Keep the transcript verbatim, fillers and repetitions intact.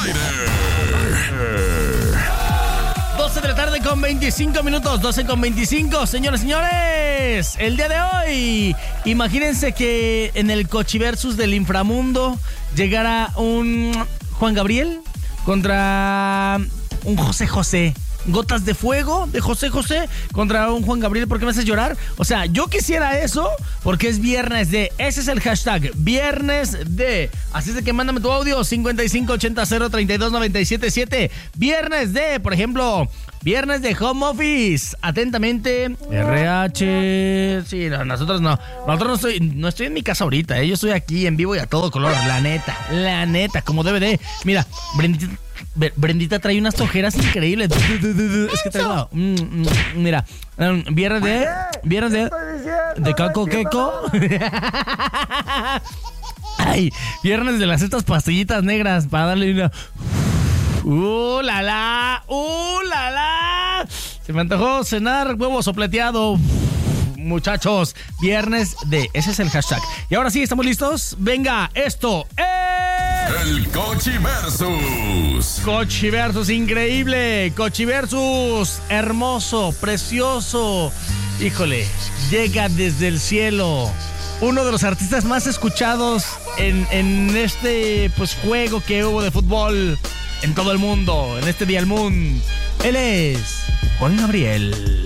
aire. doce de la tarde con veinticinco minutos, doce con veinticinco, señores, señores. El día de hoy, imagínense que en el Cochiversus del inframundo llegara un Juan Gabriel contra un José José. Gotas de fuego de José José contra un Juan Gabriel. ¿Por qué me haces llorar? O sea, yo quisiera eso porque es viernes de. Ese es el hashtag, viernes de. Así es de que mándame tu audio, cincuenta y cinco ochenta cero treinta y dos noventa y siete siete. Viernes de, por ejemplo, viernes de home office. Atentamente, R H. Sí, no, nosotros no. Nosotros no estoy, no estoy en mi casa ahorita, ¿eh? Yo estoy aquí en vivo y a todo color. La neta, la neta, como debe de. Mira, Brendita, Brendita trae unas ojeras increíbles. Es que traigo. Mira, viernes de. Viernes de. De Caco Queco. Ay, viernes de las estas pastillitas negras para darle una. ¡Uh, la la! ¡Uh, la la! Se me antojó cenar huevo sopleteado. Muchachos, viernes de. Ese es el hashtag. Y ahora sí, ¿estamos listos? Venga, esto es. El Cochiversus. Cochiversus, increíble. Cochiversus, hermoso, precioso. Híjole, llega desde el cielo. Uno de los artistas más escuchados en, en este pues juego que hubo de fútbol en todo el mundo, en este Día del Mundo. Él es Juan Gabriel.